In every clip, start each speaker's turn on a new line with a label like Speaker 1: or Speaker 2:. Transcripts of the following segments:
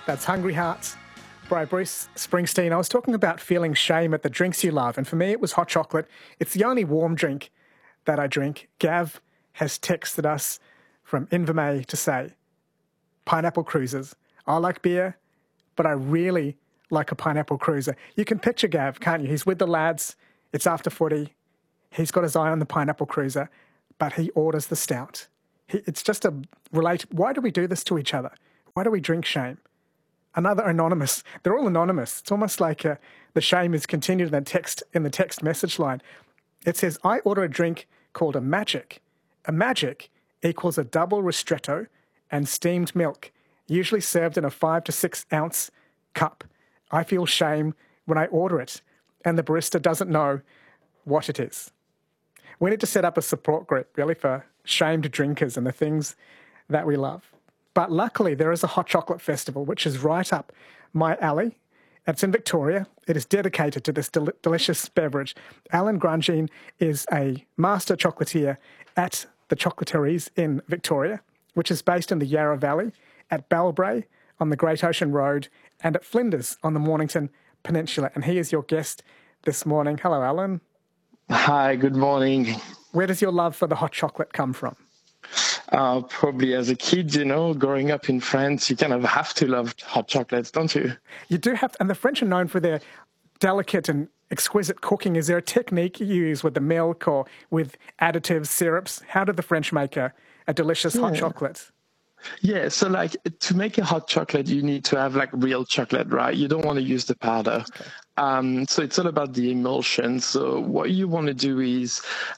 Speaker 1: That's Hungry Hearts by Bruce Springsteen. I was talking about feeling shame at the drinks you love, and for me it was hot chocolate. It's the only warm drink that I drink. Gav has texted us from Invermay to say, pineapple cruisers. I like beer, but I really like a pineapple cruiser. You can picture Gav, can't you? He's with the lads. It's after footy. He's got his eye on the pineapple cruiser, but he orders the stout. It's just a relate. Why do we do this to each other? Why do we drink shame? Another anonymous. They're all anonymous. It's almost like the shame is continued in the text message line. It says, I order a drink called a Magic. A Magic equals a double ristretto and steamed milk, usually served in a 5 to 6 ounce cup. I feel shame when I order it, and the barista doesn't know what it is. We need to set up a support group, really, for shamed drinkers and the things that we love. But luckily, there is a hot chocolate festival, which is right up my alley. It's in Victoria. It is dedicated to this delicious beverage. Alan Grungin is a master chocolatier at the Chocolateries in Victoria, which is based in the Yarra Valley, at Bellbrae on the Great Ocean Road, and at Flinders on the Mornington Peninsula. And he is your guest this morning. Hello, Alan.
Speaker 2: Hi, good morning.
Speaker 1: Where does your love for the hot chocolate come from?
Speaker 2: Probably as a kid, growing up in France, you kind of have to love hot chocolates, don't you?
Speaker 1: You do have to, and the French are known for their delicate and exquisite cooking. Is there a technique you use with the milk or with additives, syrups? How do the French make a delicious hot chocolate?
Speaker 2: Yeah, so to make a hot chocolate, you need to have real chocolate, right? You don't want to use the powder. Okay. So it's all about the emulsion. So what you want to do is,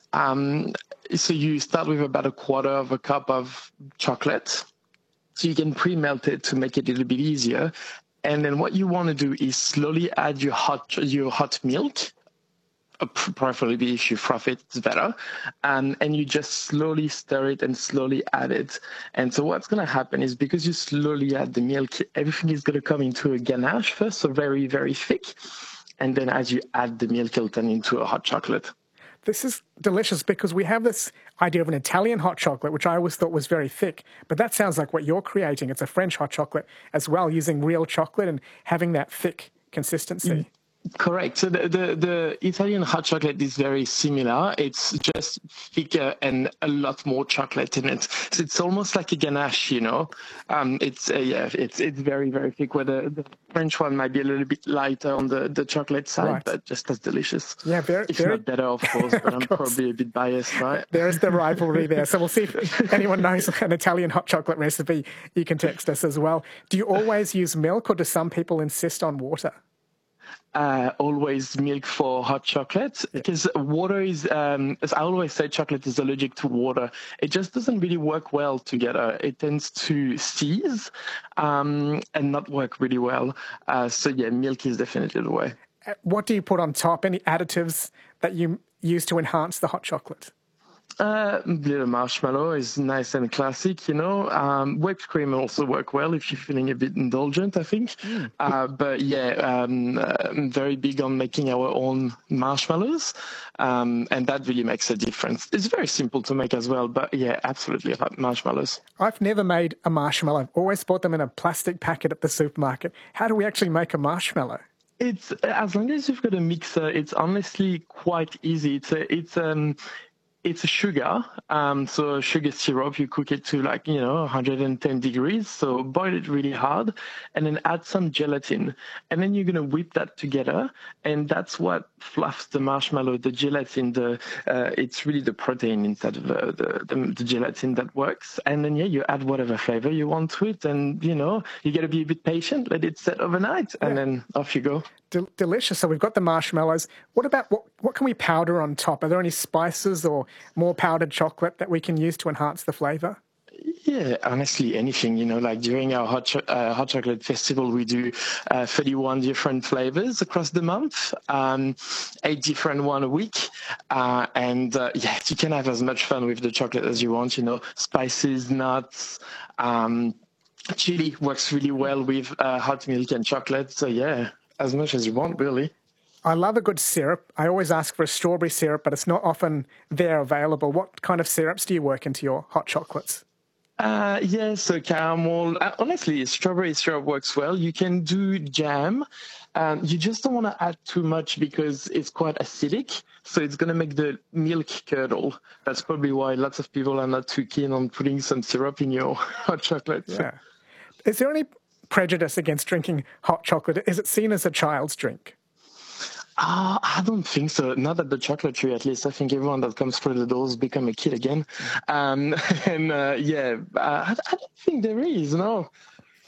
Speaker 2: so you start with about 1/4 cup of chocolate. So you can pre-melt it to make it a little bit easier. And then what you want to do is slowly add your hot milk. Preferably if you froth it, it's better. And you just slowly stir it and slowly add it. And so what's going to happen is because you slowly add the milk, everything is going to come into a ganache first, so very, very thick. And then as you add the milk, it'll turn into a hot chocolate.
Speaker 1: This is delicious because we have this idea of an Italian hot chocolate, which I always thought was very thick. But that sounds like what you're creating. It's a French hot chocolate as well, using real chocolate and having that thick consistency.
Speaker 2: Correct. So the Italian hot chocolate is very similar. It's just thicker and a lot more chocolate in it. So it's almost like a ganache, It's very, very thick, where the French one might be a little bit lighter on the chocolate side, right, but just as delicious.
Speaker 1: Yeah,
Speaker 2: if not better, of course, but I'm probably a bit biased, right?
Speaker 1: There is the rivalry there. So we'll see if anyone knows an Italian hot chocolate recipe. You can text us as well. Do you always use milk, or do some people insist on water?
Speaker 2: Always milk for hot chocolate, because water is, as I always say, chocolate is allergic to water. It just doesn't really work well together. It tends to seize and not work really well. So milk is definitely the way.
Speaker 1: What do you put on top? Any additives that you use to enhance the hot chocolate?
Speaker 2: Little marshmallow is nice and classic, Whipped cream also work well if you're feeling a bit indulgent, I think. But I'm very big on making our own marshmallows, and that really makes a difference. It's very simple to make as well, but absolutely marshmallows.
Speaker 1: I've never made a marshmallow. I've always bought them in a plastic packet at the supermarket. How do we actually make a marshmallow?
Speaker 2: It's as long as you've got a mixer, it's honestly quite easy. It's a sugar, so sugar syrup. You cook it to 110 degrees. So boil it really hard, and then add some gelatin, and then you're gonna whip that together, and that's what fluffs the marshmallow. The gelatin, it's really the protein instead of the gelatin that works. And then you add whatever flavor you want to it, and you gotta be a bit patient. Let it set overnight, and then off you go.
Speaker 1: Delicious. So we've got the marshmallows. What about what can we powder on top? Are there any spices or more powdered chocolate that we can use to enhance the flavor?
Speaker 2: Yeah, honestly, anything, during our hot chocolate festival, we do 31 different flavors across the month, 8 different one a week. And you can have as much fun with the chocolate as you want, spices, nuts, chili works really well with hot milk and chocolate. So as much as you want, really.
Speaker 1: I love a good syrup. I always ask for a strawberry syrup, but it's not often there available. What kind of syrups do you work into your hot chocolates?
Speaker 2: Yeah, so caramel. Honestly, strawberry syrup works well. You can do jam. You just don't want to add too much because it's quite acidic. So it's going to make the milk curdle. That's probably why lots of people are not too keen on putting some syrup in your hot chocolate.
Speaker 1: Yeah. Is there any prejudice against drinking hot chocolate? Is it seen as a child's drink?
Speaker 2: I don't think so. Not at the chocolate tree, at least. I think everyone that comes through the doors become a kid again. And yeah, I don't think there is, no.